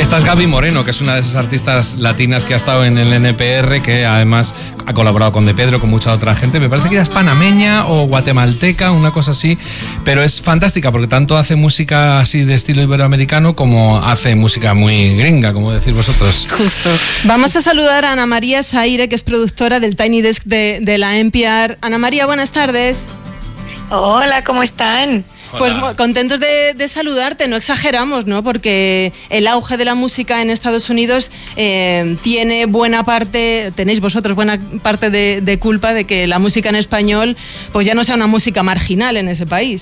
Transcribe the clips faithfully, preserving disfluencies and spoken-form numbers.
Esta es Gaby Moreno, que es una de esas artistas latinas que ha estado en el N P R, que además ha colaborado con De Pedro, con mucha otra gente. Me parece que ella es panameña o guatemalteca, una cosa así, pero es fantástica porque tanto hace música así de estilo iberoamericano como hace música muy gringa, como decís vosotros. Justo. Vamos a saludar a Ana María Saire, que es productora del Tiny Desk de, de la N P R. Ana María, buenas tardes. Hola, ¿cómo están? Pues contentos de, de saludarte, no exageramos, ¿no? Porque el auge de la música en Estados Unidos eh, tiene buena parte, tenéis vosotros buena parte de, de culpa de que la música en español pues ya no sea una música marginal en ese país.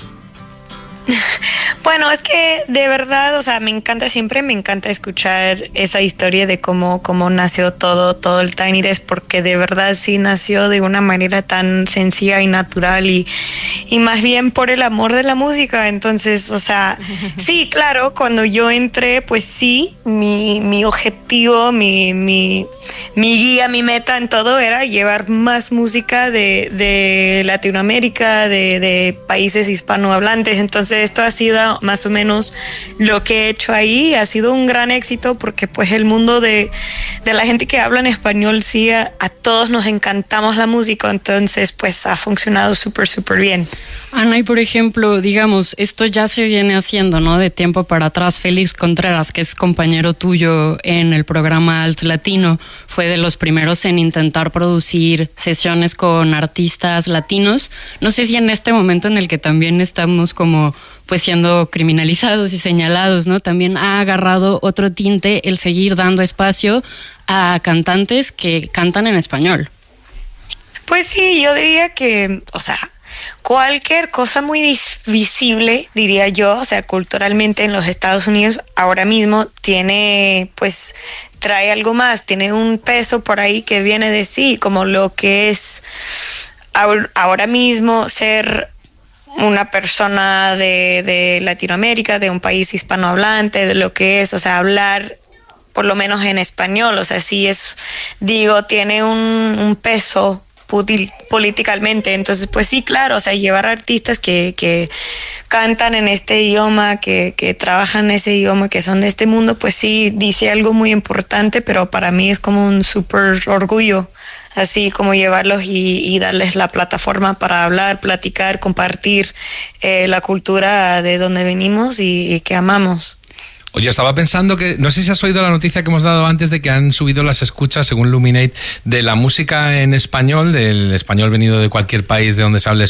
Bueno, es que de verdad, o sea, me encanta siempre, me encanta escuchar esa historia de cómo, cómo nació todo, todo el Tiny Desk, porque de verdad sí nació de una manera tan sencilla y natural y, y más bien por el amor de la música. Entonces, o sea, sí, claro, cuando yo entré, pues sí, mi, mi objetivo, mi, mi, mi guía, mi meta en todo era llevar más música de, de Latinoamérica, de, de países hispanohablantes. Entonces, esto ha sido más o menos lo que he hecho ahí. Ha sido un gran éxito porque pues el mundo de, de la gente que habla en español, sí, a, a todos nos encantamos la música, entonces pues ha funcionado súper, súper bien. Ana, y por ejemplo, digamos, esto ya se viene haciendo, ¿no? De tiempo para atrás. Félix Contreras, que es compañero tuyo en el programa Alt Latino, fue de los primeros en intentar producir sesiones con artistas latinos. No sé si en este momento en el que también estamos como pues siendo criminalizados y señalados, ¿no? También ha agarrado otro tinte el seguir dando espacio a cantantes que cantan en español. Pues sí, yo diría que, o sea, cualquier cosa muy visible, diría yo, o sea, culturalmente en los Estados Unidos ahora mismo tiene, pues, trae algo más, tiene un peso por ahí que viene de sí, como lo que es ahora mismo ser una persona de, de Latinoamérica, de un país hispanohablante, de lo que es, o sea, hablar por lo menos en español, o sea, sí es, digo, tiene un, un peso políticamente. Entonces, pues sí, claro, o sea, llevar artistas que, que cantan en este idioma, que, que trabajan en ese idioma, que son de este mundo, pues sí, dice algo muy importante, pero para mí es como un súper orgullo, así como llevarlos y, y darles la plataforma para hablar, platicar, compartir eh, la cultura de donde venimos y, y que amamos. Oye, estaba pensando que, no sé si has oído la noticia que hemos dado antes de que han subido las escuchas, según Luminate, de la música en español, del español venido de cualquier país de donde se hable